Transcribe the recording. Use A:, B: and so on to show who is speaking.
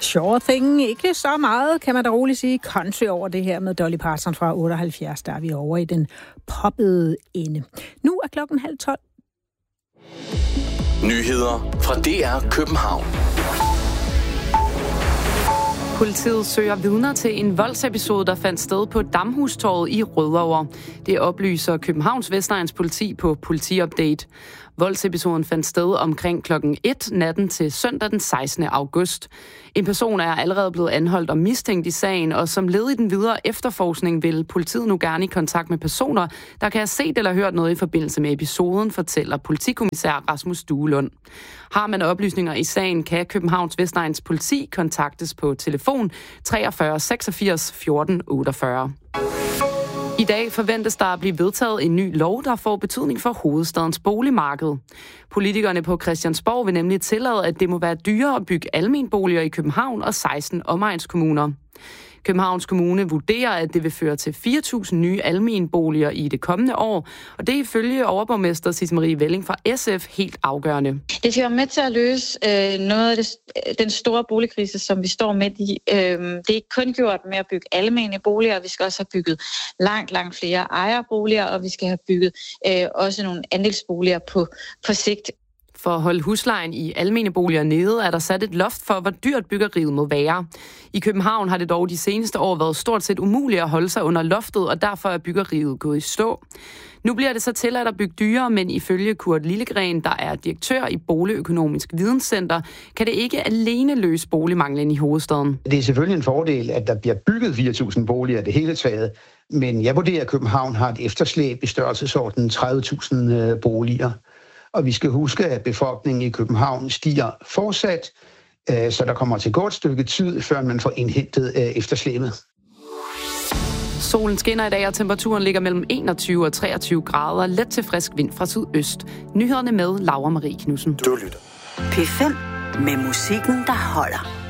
A: Sure Thing. Ikke så meget, kan man da roligt sige, country over det her med Dolly Parton fra 78. Der er vi over i den poppede ende. Nu er klokken 11:30.
B: Nyheder fra DR København.
C: Politiet søger vidner til en voldsepisode, der fandt sted på Damhustorvet i Rødovre. Det oplyser Københavns Vestegns politi på Politiupdate. Voldsepisoden fandt sted omkring klokken 1 natten til søndag den 16. august. En person er allerede blevet anholdt og mistænkt i sagen, og som led i den videre efterforskning vil politiet nu gerne i kontakt med personer, der kan have set eller hørt noget i forbindelse med episoden, fortæller politikommissær Rasmus Duelund. Har man oplysninger i sagen, kan Københavns Vestegns politi kontaktes på telefon 43 86 14 48. I dag forventes der at blive vedtaget en ny lov, der får betydning for hovedstadens boligmarked. Politikerne på Christiansborg vil nemlig tillade, at det må være dyrere at bygge almenboliger i København og 16 omegnskommuner. Københavns Kommune vurderer, at det vil føre til 4.000 nye almenboliger i det kommende år, og det er ifølge overborgmester Sisse Marie Velling fra SF helt afgørende.
D: Det skal være med til at løse noget af den store boligkrise, som vi står midt i. Det er ikke kun gjort med at bygge almene boliger, vi skal også have bygget langt flere ejerboliger, og vi skal have bygget også nogle andelsboliger på sigt.
C: For at holde huslejen i almene boliger nede, er der sat et loft for, hvor dyrt byggeriet må være. I København har det dog de seneste år været stort set umuligt at holde sig under loftet, og derfor er byggeriet gået i stå. Nu bliver det så tilladt at bygge dyrere, men ifølge Kurt Lillegren, der er direktør i Boligøkonomisk Videnscenter, kan det ikke alene løse boligmanglen i hovedstaden.
E: Det er selvfølgelig en fordel, at der bliver bygget 4.000 boliger det hele taget, men jeg vurderer, at København har et efterslæb i størrelsesordenen 30.000 boliger. Og vi skal huske, at befolkningen i København stiger fortsat, så der kommer til godt stykke tid, før man får indhentet efterslæbet.
C: Solen skinner i dag, og temperaturen ligger mellem 21 og 23 grader. Let til frisk vind fra sydøst. Nyhederne med Laura Marie Knudsen.
B: Du lytter.
F: P5 med musikken, der holder.